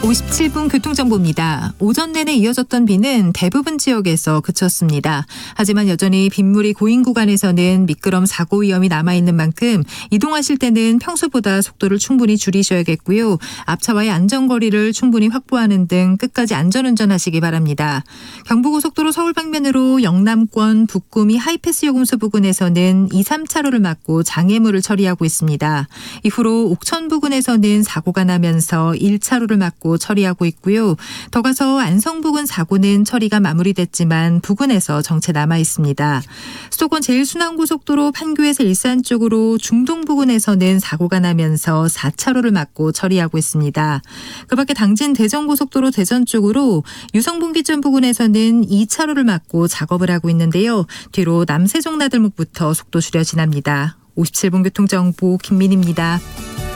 57분 교통정보입니다. 오전 내내 이어졌던 비는 대부분 지역에서 그쳤습니다. 하지만 여전히 빗물이 고인 구간에서는 미끄럼 사고 위험이 남아있는 만큼 이동하실 때는 평소보다 속도를 충분히 줄이셔야겠고요. 앞차와의 안전거리를 충분히 확보하는 등 끝까지 안전운전하시기 바랍니다. 경부고속도로 서울 방면으로 영남권 북구미 하이패스 요금소 부근에서는 2, 3차로를 막고 장애물을 처리하고 있습니다. 이후로 옥천 부근에서는 사고가 나면서 1차로를 막고 처리하고 있고요. 더 가서 안성 부근 사고는 처리가 마무리됐지만 부근에서 정체 남아 있습니다. 수도권 제1순환고속도로 판교에서 일산 쪽으로 중동 부근에서는 사고가 나면서 4차로를 막고 처리하고 있습니다. 그 밖에 당진 대전고속도로 대전 쪽으로 유성분기점 부근에서는 2차로를 막고 작업을 하고 있는데요. 뒤로 남세종 나들목부터 속도 줄여 지납니다. 57분 교통정보 김민희입니다.